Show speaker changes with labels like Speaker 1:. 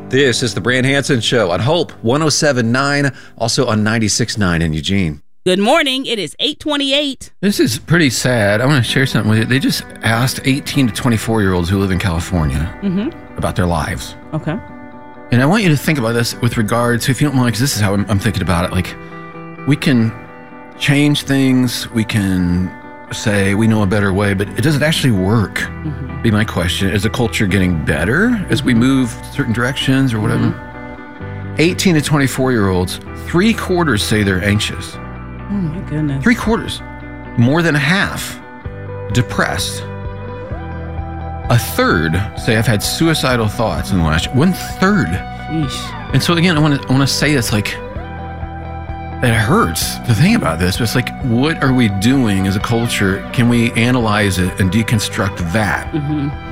Speaker 1: This is the Brand Hansen Show on Hope 107.9, also on 96.9 in Eugene.
Speaker 2: Good morning. It is 8:28.
Speaker 3: This is pretty sad. I want to share something with you. They just asked 18 to 24-year-olds who live in California about their lives.
Speaker 2: Okay.
Speaker 3: And I want you to think about this with regard to, if you don't mind, because this is how I'm thinking about it. Like, we can change things. We can say we know a better way, but does it actually work? Be my question. Is the culture getting better as we move certain directions or whatever? 18 to 24-year-olds, 3/4 say they're anxious.
Speaker 2: Oh, my goodness.
Speaker 3: 3/4. More than half depressed. 1/3 say I've had suicidal thoughts in the last 1/3.
Speaker 2: Sheesh.
Speaker 3: And so again, I want to say this, like, it hurts to think about this, but it's like, what are we doing as a culture? Can we analyze it and deconstruct that?